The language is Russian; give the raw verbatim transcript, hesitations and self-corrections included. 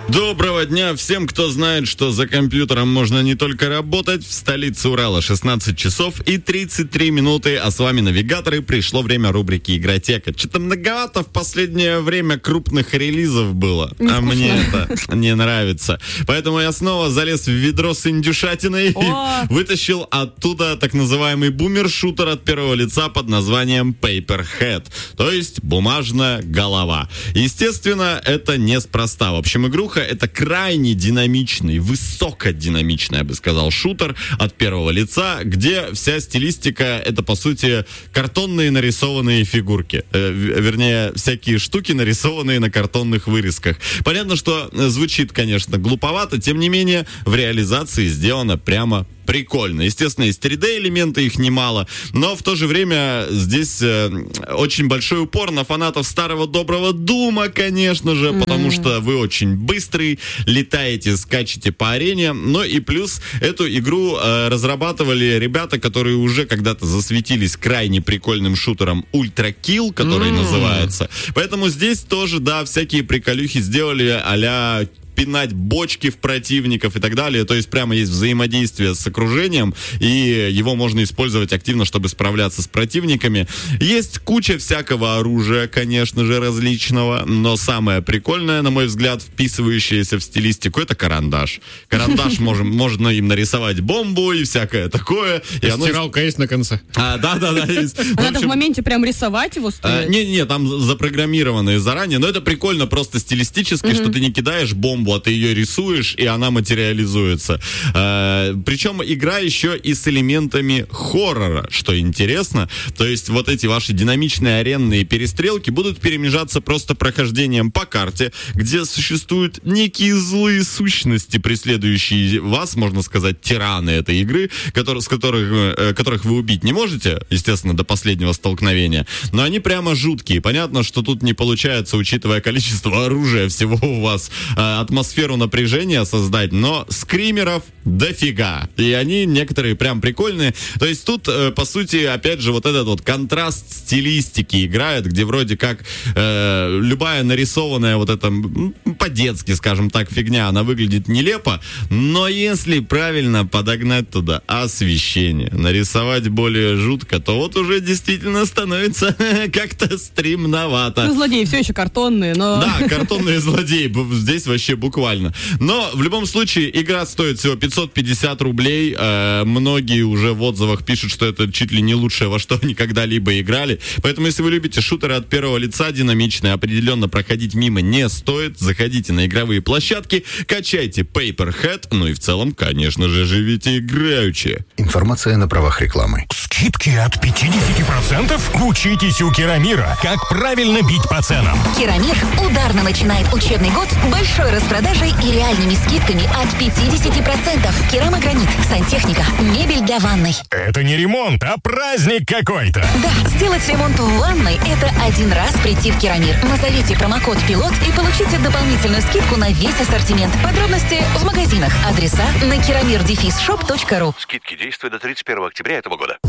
Доброго дня всем, кто знает, что за компьютером можно не только работать. В столице Урала шестнадцать часов и тридцать три минуты, а с вами навигаторы. Пришло время рубрики «Игротека». Что-то многовато в последнее время крупных релизов было, Не а мне это не нравится. Поэтому я снова залез в ведро с индюшатиной О! и вытащил оттуда так называемый бумер-шутер от первого лица под названием Paperhead, то есть бумажная голова. Естественно, это неспроста. В общем, игруха — это крайне динамичный, высокодинамичный, я бы сказал, шутер от первого лица, где вся стилистика — это, по сути, картонные нарисованные фигурки. Э, вернее, всякие штуки, нарисованные на картонных вырезках. Понятно, что звучит, конечно, глуповато, тем не менее, в реализации сделано прямо прикольно. Естественно, есть три дэ-элементы, их немало, но в то же время здесь э, очень большой упор на фанатов старого доброго Дума, конечно же, mm-hmm. потому что вы очень быстрый, летаете, скачете по арене, но и плюс эту игру э, разрабатывали ребята, которые уже когда-то засветились крайне прикольным шутером Ultra Kill, который mm-hmm. называется. Поэтому здесь тоже, да, всякие приколюхи сделали а-ля пинать бочки в противников и так далее. То есть прямо есть взаимодействие с окружением, и его можно использовать активно, чтобы справляться с противниками. Есть куча всякого оружия, конечно же, различного, но самое прикольное, на мой взгляд, вписывающееся в стилистику, это карандаш. Карандаш можем, можно им нарисовать бомбу и всякое такое. И оно... Стиралка есть на конце. А, да, да, да. Есть. Надо в моменте прям рисовать его стоит? Не-не, там запрограммированные заранее, но это прикольно просто стилистически, что ты не кидаешь бомбу, а ты ее рисуешь, и она материализуется. Э, причем игра еще и с элементами хоррора, что интересно. То есть вот эти ваши динамичные аренные перестрелки будут перемежаться просто прохождением по карте, где существуют некие злые сущности, преследующие вас, можно сказать, тираны этой игры, которые, с которых, э, которых вы убить не можете, естественно, до последнего столкновения, но они прямо жуткие. Понятно, что тут не получается, учитывая количество оружия всего у вас, э, атмосферу напряжения создать, но скримеров дофига. И они некоторые прям прикольные. То есть тут, э, по сути, опять же, вот этот вот контраст стилистики играет, где вроде как э, любая нарисованная вот эта, по-детски, скажем так, фигня, она выглядит нелепо, но если правильно подогнать туда освещение, нарисовать более жутко, то вот уже действительно становится как-то стримновато. Ну, злодеи все еще картонные, но... Да, картонные злодеи. Здесь вообще буквально. Но в любом случае игра стоит всего пятьсот пятьдесят рублей. Э, многие уже в отзывах пишут, что это чуть ли не лучшее, во что они когда-либо играли. Поэтому, если вы любите шутеры от первого лица динамичные, определенно проходить мимо не стоит. Заходите на игровые площадки, качайте Paperhead, ну и в целом, конечно же, живите играючи. Информация на правах рекламы. Скидки от пятьдесят процентов? Учитесь у Керамира, как правильно бить по ценам. Керамир ударно начинает учебный год большой распродажей и реальными скидками от пятьдесят процентов. Керамогранит, сантехника, мебель для ванной. Это не ремонт, а праздник какой-то. Да, сделать ремонт в ванной – это один раз прийти в Керамир. Назовите промокод «Пилот» и получите дополнительную скидку на весь ассортимент. Подробности в магазинах. Адреса на керамир дефис шоп точка ру. Скидки действуют до тридцать первого октября этого года.